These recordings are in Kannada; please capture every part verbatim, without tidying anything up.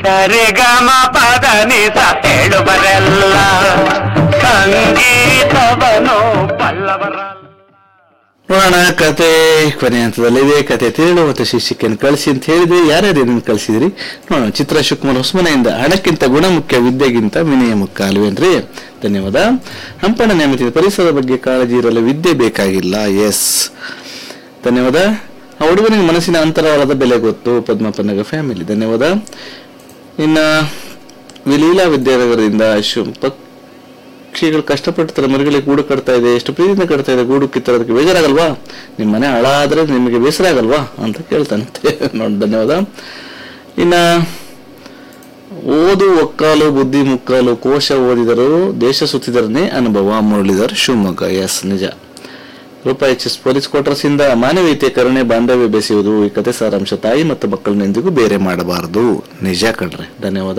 ಸರಿಗಮ ಪದ ನಿಸ ಹೇಳುವರೆಲ್ಲ ಸಂಗೀತವನು ಬಲ್ಲವರ. ನೋಡೋಣ, ಕತೆ ಕೊನೆ ಹಂತದಲ್ಲಿದೆ. ಕತೆ ತಿಳಿದು ಮತ್ತು ಶೀರ್ಷಿಕೆಯನ್ನು ಕಳಿಸಿ ಅಂತ ಹೇಳಿದ್ರೆ ಯಾರ್ಯಾರು ಇದನ್ನು ಕಳಿಸಿದ್ರಿ ನೋಡೋಣ. ಚಿತ್ರ ಶಿವಕುಮಾರ್ ಹೊಸಮನೆಯಿಂದ ಹಣಕ್ಕಿಂತ ಗುಣ ಮುಖ್ಯ, ವಿದ್ಯೆಗಿಂತ ವಿನಯ ಮುಖ್ಯ ಅಲ್ವೇನ್ರಿ? ಧನ್ಯವಾದ. ಹಂಪಣ್ಣ ನೇಮಿತ ಪರಿಸರದ ಬಗ್ಗೆ ಕಾಳಜಿ ಇರಲು ವಿದ್ಯೆ ಬೇಕಾಗಿಲ್ಲ. ಎಸ್, ಧನ್ಯವಾದ. ಆ ಹುಡುಗನಿಗೆ ಮನಸ್ಸಿನ ಅಂತರಾಳದ ಬೆಲೆ ಗೊತ್ತು. ಪದ್ಮಪನ್ನಗ ಫ್ಯಾಮಿಲಿ, ಧನ್ಯವಾದ. ಇನ್ನ ವಿಲೀಲಾ ವಿದ್ಯಾನಗರದಿಂದ ಪಕ್ಷಿಗಳು ಕಷ್ಟಪಡ್ತಾರೆ, ಮರಿಗಳಿಗೆ ಗೂಡು ಕಟ್ತಾ ಇದೆ, ಎಷ್ಟು ಪ್ರೀತಿಯಿಂದ ಕಟ್ತಾ ಇದೆ, ಗೂಡು ಕಿತ್ತರೋದಕ್ಕೆ ಬೇಜಾರಾಗಲ್ವಾ? ನಿಮ್ಮ ಮನೆ ಹಳ ಆದ್ರೆ ನಿಮಗೆ ಬೇಸರ ಆಗಲ್ವಾ ಅಂತ ಕೇಳ್ತಾನಂತೆ. ನೋಡಿ, ಧನ್ಯವಾದ. ಇನ್ನ ಓದು ಒಕ್ಕಾಲು ಬುದ್ಧಿ ಮುಕ್ಕಾಲು, ಕೋಶ ಓದಿದರು ದೇಶ ಸುತ್ತಿದರನೇ ಅನುಭವ. ಮುರಳೀಧರ್, ಶಿವಮೊಗ್ಗ. ಎಸ್, ನಿಜ. ರೂಪಾಯಿ ಎಚ್ ಎಸ್ ಪೊಲೀಸ್ ಕ್ವಾರ್ಟರ್ಸ್ ಇಂದ ಮಾನವೀಯತೆ, ಕರುಣೆ, ಬಾಂಧವ್ಯ ಬೆಸೆಯುವುದು ಈ ಕತೆ ಸಾರಾಂಶ. ತಾಯಿ ಮತ್ತು ಮಕ್ಕಳನ್ನ ಎಂದಿಗೂ ಬೇರೆ ಮಾಡಬಾರದು. ನಿಜ ಕಣ್ರೆ, ಧನ್ಯವಾದ.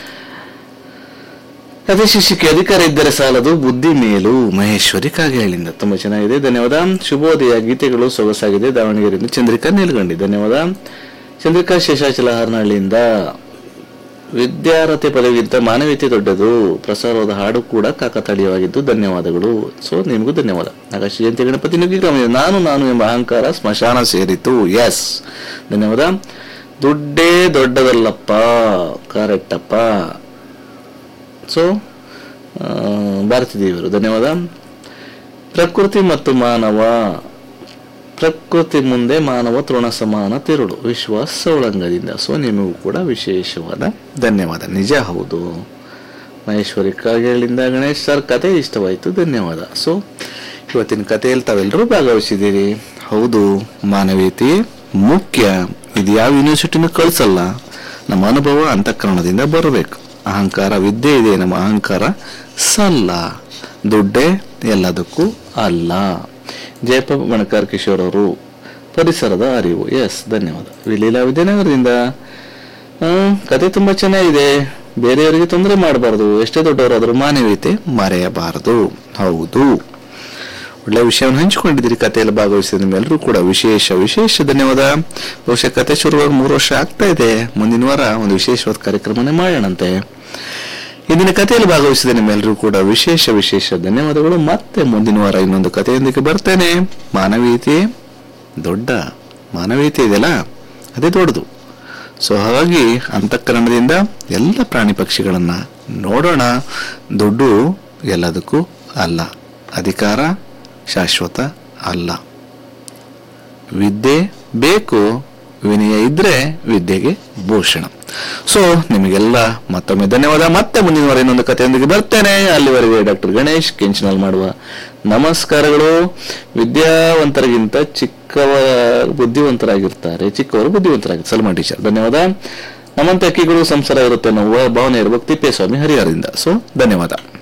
ಕತೆ ಶೀರ್ಷಿಕೆ ಅಧಿಕಾರ ಇದ್ದರೆ ಸಾಲದು, ಬುದ್ಧಿ ಮೇಲು. ಮಹೇಶ್ವರಿ ಕಾಗೇಳಿಂದ, ತುಂಬಾ ಚೆನ್ನಾಗಿದೆ, ಧನ್ಯವಾದ. ಶುಭೋದಯ, ಗೀತೆಗಳು ಸೊಗಸಾಗಿದೆ. ದಾವಣಗೆರೆಯಿಂದ ಚಂದ್ರಿಕಾ ನೀಲ್ಗಂಡಿ, ಧನ್ಯವಾದ. ಚಂದ್ರಿಕಾ ಶೇಷಾಚಲ ಹಾರನಹಳ್ಳಿಯಿಂದ ವಿದ್ಯಾರ್ಹತೆ ಪದವಿಗಿಂತ ಮಾನವೀಯತೆ ದೊಡ್ಡದು. ಪ್ರಸಾರವಾದ ಹಾಡು ಕೂಡ ಕಾಕತಾಳೀಯವಾಗಿದ್ದು, ಧನ್ಯವಾದಗಳು. ಸೊ ನಿಮಗೂ ಧನ್ಯವಾದ. ಆಕಾಶ ಜಯಂತಿ ಗಣಪತಿ ನುಗ್ಗಿ ಗ್ರಾಮ, ನಾನು ನಾನು ಎಂಬ ಅಹಂಕಾರ ಸ್ಮಶಾನ ಸೇರಿತು. ಎಸ್, ಧನ್ಯವಾದ. ದುಡ್ಡೇ ದೊಡ್ಡದಲ್ಲಪ್ಪ, ಕರೆಕ್ಟಪ್ಪ. ಸೊ ಭಾರತೀ ದೇವರು, ಧನ್ಯವಾದ. ಪ್ರಕೃತಿ ಮತ್ತು ಮಾನವ, ಪ್ರಕೃತಿ ಮುಂದೆ ಮಾನವ ತೃಣ ಸಮಾನ ತಿರುಳು. ವಿಶ್ವಾಸ ಸೌಳಂಗದಿಂದ. ಸೊ ನಿಮಗೂ ಕೂಡ ವಿಶೇಷವಾದ ಧನ್ಯವಾದ. ನಿಜ, ಹೌದು. ಮಹೇಶ್ವರಿ ಕಾಗೇಳಿಂದ ಗಣೇಶ್ ಸರ್ ಕತೆ ಇಷ್ಟವಾಯಿತು, ಧನ್ಯವಾದ. ಸೊ ಇವತ್ತಿನ ಕಥೆಯಲ್ಲಿ ತಾವೆಲ್ಲರೂ ಭಾಗವಹಿಸಿದ್ದೀರಿ. ಹೌದು, ಮಾನವೀಯತೆ ಮುಖ್ಯ. ಇದು ಯಾವ ಯೂನಿವರ್ಸಿಟಿನೂ ಕಳಿಸಲ್ಲ. ನಮ್ಮ ಅನುಭವ ಅಂತಃಕರಣದಿಂದ ಬರಬೇಕು. ಅಹಂಕಾರ ವಿದ್ಯೆ ಇದೆ, ನಮ್ಮ ಅಹಂಕಾರ ಸಲ್ಲ. ದುಡ್ಡೇ ಎಲ್ಲದಕ್ಕೂ ಅಲ್ಲ. ಜಯಪ್ಪ ಬಣಕಾರ್ ಕಿಶೋರ್ ಅವರು, ಪರಿಸರದ ಅರಿವು. ಎಸ್, ಧನ್ಯವಾದ. ವಿಲೀಲಾ ವಿದ್ಯಾನಗರದಿಂದ ಕತೆ ತುಂಬಾ ಚೆನ್ನಾಗಿದೆ. ಬೇರೆಯವರಿಗೆ ತೊಂದರೆ ಮಾಡಬಾರದು, ಎಷ್ಟೇ ದೊಡ್ಡವರಾದರೂ ಮಾನವೀಯತೆ ಮರೆಯಬಾರದು. ಹೌದು, ಒಳ್ಳೆ ವಿಷಯವನ್ನು ಹಂಚಿಕೊಂಡಿದ್ದೀರಿ. ಕಥೆಯಲ್ಲಿ ಭಾಗವಹಿಸಿದ ನಿಮ್ಮೆಲ್ಲರೂ ಕೂಡ ವಿಶೇಷ ವಿಶೇಷ ಧನ್ಯವಾದ. ಬಹುಶಃ ಕತೆ ಶುರುವಾಗಿ ಮೂರು ವರ್ಷ ಆಗ್ತಾ ಇದೆ. ಮುಂದಿನ ವಾರ ಒಂದು ವಿಶೇಷವಾದ ಕಾರ್ಯಕ್ರಮನೇ ಮಾಡೋಣಂತೆ. ಇಂದಿನ ಕಥೆಯಲ್ಲಿ ಭಾಗವಹಿಸಿದ ನಿಮ್ಮೆಲ್ಲರೂ ಕೂಡ ವಿಶೇಷ ವಿಶೇಷ ಧನ್ಯವಾದಗಳು. ಮತ್ತೆ ಮುಂದಿನ ವಾರ ಇನ್ನೊಂದು ಕಥೆಯೊಂದಿಗೆ ಬರ್ತೇನೆ. ಮಾನವೀಯತೆ ದೊಡ್ಡ, ಮಾನವೀಯತೆ ಇದೆಯಲ್ಲ ಅದೇ ದೊಡ್ಡದು. ಸೊ ಹಾಗಾಗಿ ಅಂತಃಕರಣದಿಂದ ಎಲ್ಲ ಪ್ರಾಣಿ ಪಕ್ಷಿಗಳನ್ನ ನೋಡೋಣ. ದುಡ್ಡು ಎಲ್ಲದಕ್ಕೂ ಅಲ್ಲ, ಅಧಿಕಾರ ಶಾಶ್ವತ ಅಲ್ಲ. ವಿದ್ಯೆ ಬೇಕು, ವಿನಯ ಇದ್ರೆ ವಿದ್ಯೆಗೆ ಭೂಷಣ. ಸೊ ನಿಮಗೆಲ್ಲ ಮತ್ತೊಮ್ಮೆ ಧನ್ಯವಾದ. ಮತ್ತೆ ಮುಂದಿನ ವಾರ ಇನ್ನೊಂದು ಕಥೆಯೊಂದಿಗೆ ಬರ್ತೇನೆ. ಅಲ್ಲಿವರೆಗೆ ಡಾಕ್ಟರ್ ಗಣೇಶ್ ಕೆಂಚನಲ್ ಮಾಡುವ ನಮಸ್ಕಾರಗಳು. ವಿದ್ಯಾವಂತರಿಗಿಂತ ಚಿಕ್ಕವ ಬುದ್ಧಿವಂತರಾಗಿರ್ತಾರೆ, ಚಿಕ್ಕವರು ಬುದ್ಧಿವಂತರಾಗಿರ್ತಾರೆ. ಸಲ್ಮಾನ್ ಟೀಚರ್, ಧನ್ಯವಾದ. ನಮ್ಮಂತ ಅಕ್ಕಿಗಳು ಸಂಸಾರ ಇರುತ್ತೆ ಅನ್ನೋ ಭಾವನೆ ಇರಬೇಕು. ತಿಪ್ಪೇಸ್ವಾಮಿ ಹರಿಹರದಿಂದ. ಸೊ ಧನ್ಯವಾದ.